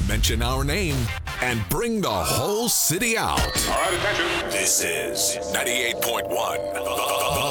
mention our name, and bring the whole city out. All right, attention. This is 98.1 The